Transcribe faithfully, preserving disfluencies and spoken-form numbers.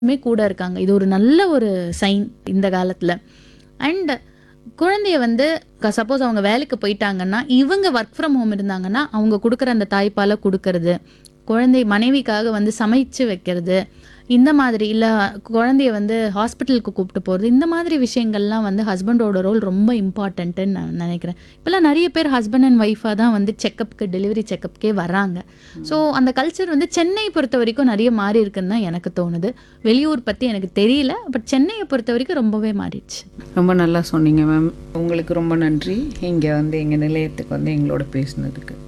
மே கூட இருக்காங்க. இது ஒரு நல்ல ஒரு சைன் இந்த காலத்துல. அண்ட் குழந்தைய வந்து க சப்போஸ் அவங்க வேலைக்கு போயிட்டாங்கன்னா, இவங்க வொர்க் ஃப்ரம் ஹோம் இருந்தாங்கன்னா, அவங்க குடுக்குற அந்த தாய்ப்பால குடுக்கறது, குழந்தை மனைவிக்காக வந்து சமைச்சு வைக்கிறது, இந்த மாதிரி இல்ல குழந்தைய வந்து ஹாஸ்பிட்டலுக்கு கூப்ட்டு போறது, இந்த மாதிரி விஷயங்கள்லாம் வந்து ஹஸ்பண்டோட ரோல் ரொம்ப இம்பார்ட்டன்ட்டுன்னு நான் நெனைக்கிறேன். இப்பலாம் நெறைய பேர் ஹஸ்பண்ட் அண்ட் ஒய்ஃபா தான் வந்து செக்கப்க்கு டெலிவரி செக்கப்க்கே வர்றாங்க. ஸோ அந்த கல்ச்சர் வந்து சென்னை பொறுத்தவரைக்கும் நெறைய மாறி இருக்குன்னு தான் எனக்கு தோணுது. வெளியூர் பத்தி எனக்கு தெரியல. பட் சென்னைய பொறுத்தவரைக்கும் ரொம்பவே மாறிடுச்சு. ரொம்ப நல்லா சொன்னீங்க மேம். உங்களுக்கு ரொம்ப நன்றி. இங்க வந்து எங்க நிலையத்துக்கு வந்து எங்களோட பேசினதுக்கு.